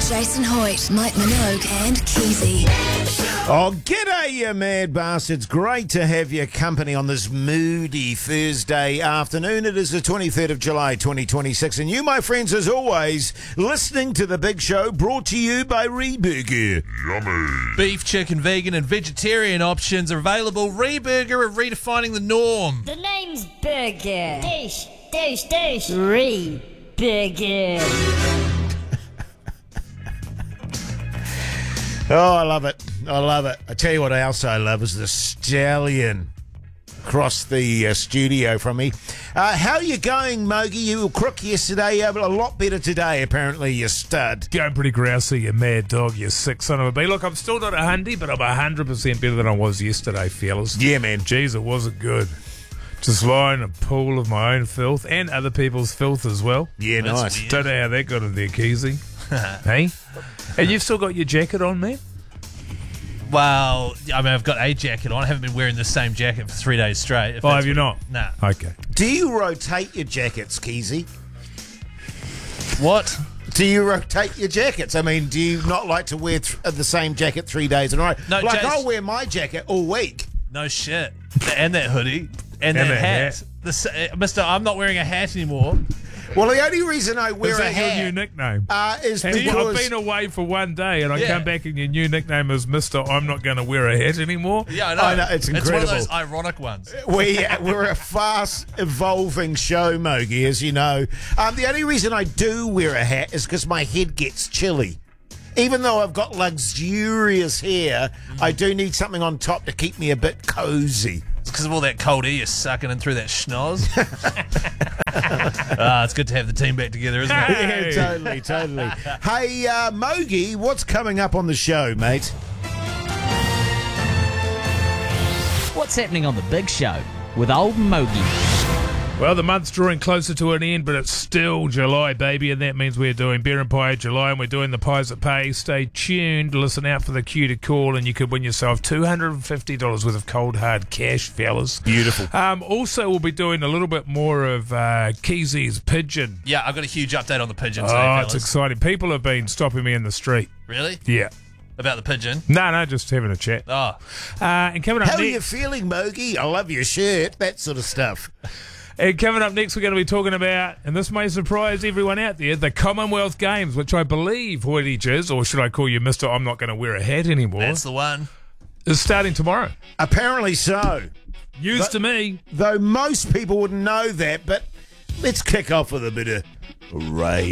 Jason Hoyt, Mike Minogue and Keezy. Oh, g'day, you mad bastards. Great to have your company on this moody Thursday afternoon. It is the 23rd of July, 2026. And you, my friends, as always, listening to The Big Show, brought to you by Reburger. Yummy. Beef, chicken, vegan and vegetarian options are available. Reburger are redefining the norm. The name's Burger. Dish. Reburger. Oh, I love it. I love it. I tell you what else I love is the stallion across the studio from me. How are you going, Mogi? You were crook yesterday, but a lot better today, apparently, you stud. Going pretty grousey, you mad dog, you sick son of a bee. Look, I'm still not 100, but I'm 100% better than I was yesterday, fellas. Yeah, man. Jeez, it wasn't good. Just lying in a pool of my own filth and other people's filth as well. Yeah, nice. weird. Don't know how that got in there, Keezy. Hey? And you've still got your jacket on, man? Well, I mean, I've got a jacket on. I haven't been wearing the same jacket for 3 days straight. Oh, have you not? Nah. Okay. Do you rotate your jackets, Keezy? What? Do you rotate your jackets? I mean, do you not like to wear the same jacket 3 days in a row? No, like, Jace- I'll wear my jacket all week. No shit. And that hoodie. And that hat. Mister, I'm not wearing a hat anymore. Well, the only reason I wear Is a that hat your new nickname? is I've because... been away for 1 day and I Yeah. come back and your new nickname is Mr. I'm not going to wear a hat anymore. Yeah, I know. I know, it's It's one incredible. of those ironic ones. We're a fast evolving show, Mogi, as you know. The only reason I do wear a hat is because my head gets chilly. Even though I've got luxurious hair, I do need something on top to keep me a bit cozy. It's because of all that cold air you're sucking in through that schnoz. It's good to have the team back together, isn't it? Hey. Yeah, totally. Hey, Mogi, what's coming up on the show, mate? What's happening on The Big Show with old Mogi? Well, the month's drawing closer to an end, but it's still July, baby, and that means we're doing Beer and Pie July, and we're doing the Pies that Pay. Stay tuned, listen out for the cue to call, and you could win yourself $250 worth of cold, hard cash, fellas. Beautiful. Also, we'll be doing a little bit more of Keezy's Pigeon. Yeah, I've got a huge update on the pigeon Oh, today, it's fellas. exciting. People have been stopping me in the street. Really? Yeah. About the pigeon? No, just having a chat. Oh. And coming up How are you next... feeling, Mogi? I love your shirt, that sort of stuff. And coming up next, we're going to be talking about, and this may surprise everyone out there, the Commonwealth Games, which I believe, Hoity Jizz, or should I call you Mr. I'm not going to wear a hat anymore, That's the one. is starting tomorrow. Apparently so. News to me. Though most people wouldn't know that, but let's kick off with a bit of rave.